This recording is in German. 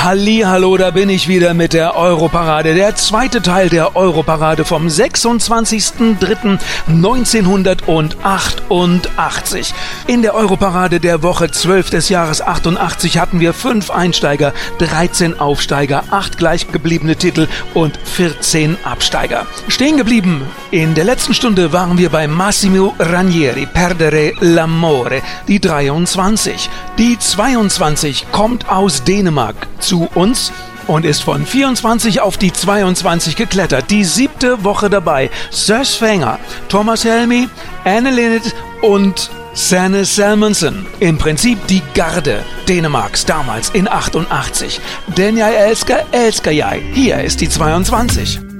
Hallihallo, da bin ich wieder mit der Europarade. Der zweite Teil der Europarade vom 26.03.1988. In der Europarade der Woche 12 des Jahres 88 hatten wir 5 Einsteiger, 13 Aufsteiger, 8 gleichgebliebene Titel und 14 Absteiger. Stehen geblieben in der letzten Stunde waren wir bei Massimo Ranieri, Perdere l'amore, die 23. Die 22 kommt aus Dänemark zu uns und ist von 24 auf die 22 geklettert. Die 7. Woche dabei. Søs Fenger, Thomas Helmi, Anne Linnet und Sanne Salmonsen. Im Prinzip die Garde Dänemarks damals in 88. Den jeg elsker, elsker jeg. Hier ist die 22.